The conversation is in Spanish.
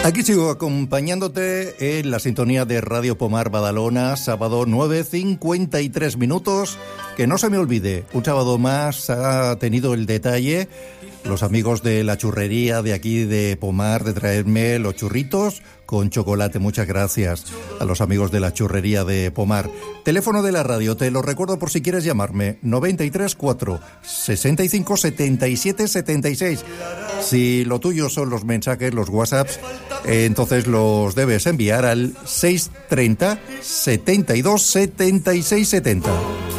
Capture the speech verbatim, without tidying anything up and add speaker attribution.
Speaker 1: Aquí sigo acompañándote en la sintonía de Radio Pomar Badalona, sábado nueve cincuenta y tres minutos. Que no se me olvide, un sábado más ha tenido el detalle los amigos de la churrería de aquí de Pomar de traerme los churritos con chocolate. Muchas gracias a los amigos de la churrería de Pomar. Teléfono de la radio, te lo recuerdo por si quieres llamarme, noventa y tres cuatro sesenta y cinco setenta y siete setenta y seis. Si lo tuyo son los mensajes, los WhatsApps, eh, entonces los debes enviar al seiscientos treinta setenta y dos setenta y seis setenta.